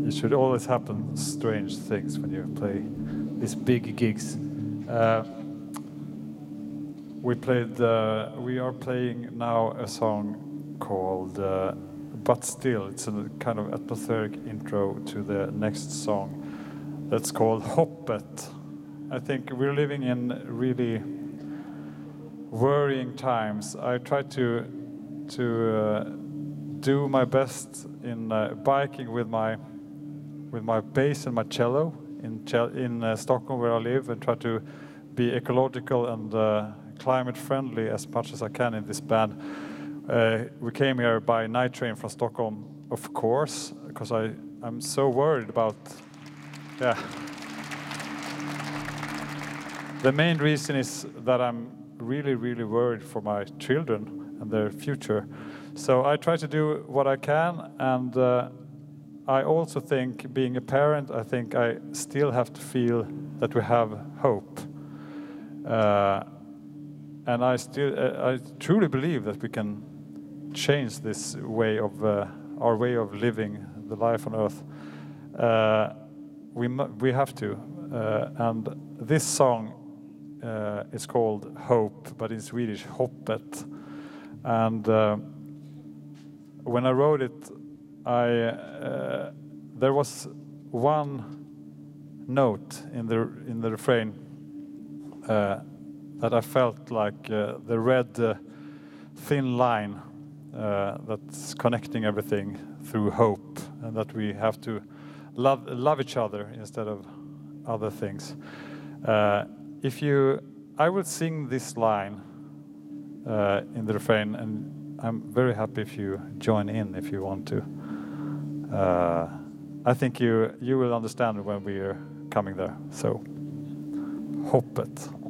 it should always happen strange things when you play these big gigs. We are playing now a song called But Still. It's a kind of atmospheric intro to the next song that's called Hoppet. I think we're living in really worrying times. I try to do my best in biking with my bass and my cello in Stockholm, where I live, and try to be ecological and climate friendly as much as I can in this band. We came here by night train from Stockholm, of course, because I'm so worried about. Yeah. The main reason is that I'm really, really worried for my children and their future. So I try to do what I can, and I also think, being a parent, I think I still have to feel that we have hope. And I truly believe that we can change this way of our way of living the life on Earth. We have to, and this song is called Hope, but in Swedish Hoppet. And when I wrote it, there was one note in the refrain that I felt like the red thin line that's connecting everything through hope, and that we have to love each other instead of other things. I will sing this line in the refrain, and I'm very happy if you join in if you want to. I think you will understand when we are coming there. So, Hoppet.